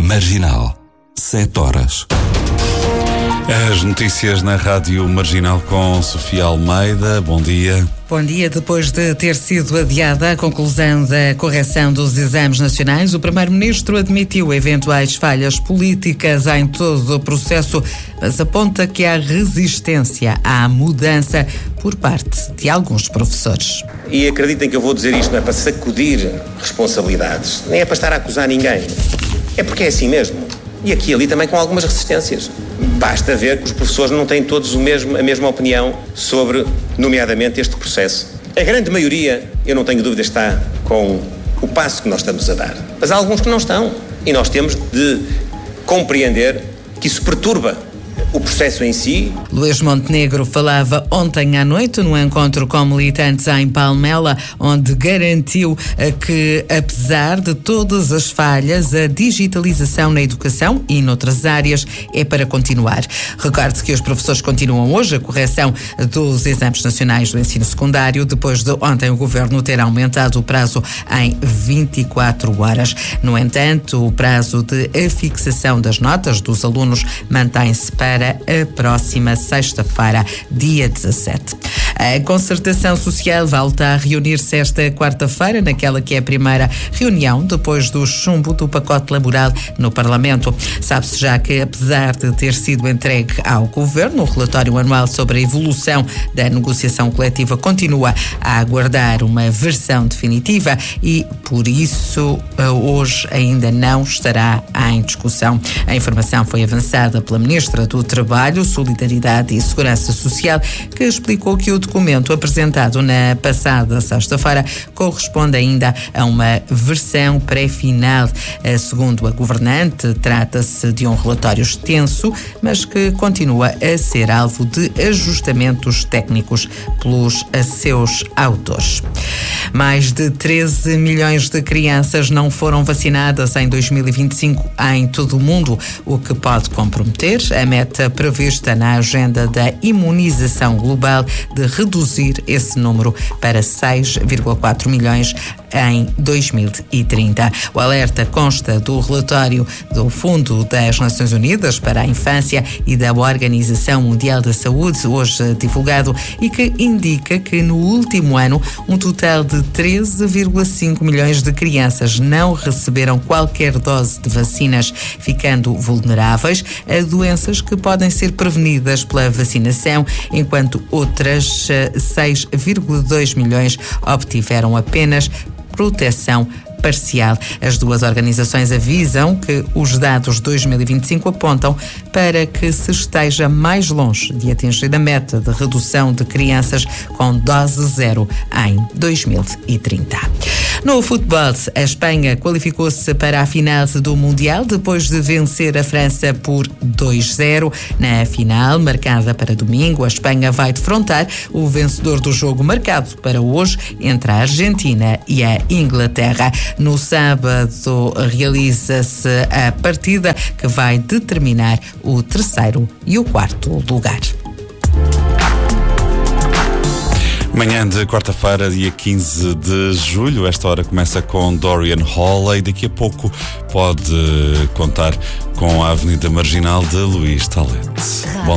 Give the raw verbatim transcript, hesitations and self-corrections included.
Marginal, sete horas. As notícias na Rádio Marginal com Sofia Almeida. Bom dia. Bom dia. Depois de ter sido adiada a conclusão da correção dos exames nacionais, o Primeiro-Ministro admitiu eventuais falhas políticas em todo o processo, mas aponta que há resistência à mudança por parte de alguns professores. E acreditem que eu vou dizer isto, não é para sacudir responsabilidades, nem é para estar a acusar ninguém. É porque é assim mesmo. E aqui e ali também com algumas resistências. Basta ver que os professores não têm todos o mesmo, a mesma opinião sobre, nomeadamente, este processo. A grande maioria, eu não tenho dúvida, está com o passo que nós estamos a dar. Mas há alguns que não estão. E nós temos de compreender que isso perturba o processo em si. Luís Montenegro falava ontem à noite num encontro com militantes em Palmela, onde garantiu que, apesar de todas as falhas, a digitalização na educação e noutras áreas é para continuar. Recorde-se que os professores continuam hoje a correção dos exames nacionais do ensino secundário, depois de ontem o Governo ter aumentado o prazo em vinte e quatro horas. No entanto, o prazo de afixação das notas dos alunos mantém-se para para a próxima sexta-feira, dia dezassete. A Concertação Social volta a reunir-se esta quarta-feira, naquela que é a primeira reunião depois do chumbo do pacote laboral no Parlamento. Sabe-se já que, apesar de ter sido entregue ao Governo, o relatório anual sobre a evolução da negociação coletiva continua a aguardar uma versão definitiva e, por isso, hoje ainda não estará em discussão. A informação foi avançada pela Ministra do Trabalho, Solidariedade e Segurança Social, que explicou que o documento apresentado na passada sexta-feira corresponde ainda a uma versão pré-final. Segundo a governante, trata-se de um relatório extenso, mas que continua a ser alvo de ajustamentos técnicos pelos seus autores. Mais de treze milhões de crianças não foram vacinadas em dois mil e vinte e cinco em todo o mundo, o que pode comprometer a meta prevista na agenda da imunização global de reduzir esse número para seis vírgula quatro milhões em dois mil e trinta. O alerta consta do relatório do Fundo das Nações Unidas para a Infância e da Organização Mundial da Saúde, hoje divulgado, e que indica que no último ano um total de treze vírgula cinco milhões de crianças não receberam qualquer dose de vacinas, ficando vulneráveis a doenças que podem ser prevenidas pela vacinação, enquanto outras seis vírgula dois milhões obtiveram apenas proteção parcial. As duas organizações avisam que os dados de dois mil e vinte e cinco apontam para que se esteja mais longe de atingir a meta de redução de crianças com dose zero em dois mil e trinta. No futebol, a Espanha qualificou-se para a final do Mundial depois de vencer a França por dois zero. Na final, marcada para domingo, a Espanha vai defrontar o vencedor do jogo marcado para hoje entre a Argentina e a Inglaterra. No sábado, realiza-se a partida que vai determinar o terceiro e o quarto lugar. Manhã de quarta-feira, dia quinze de julho, esta hora começa com Dorian Hall e daqui a pouco pode contar com a Avenida Marginal de Luís Talete. Bom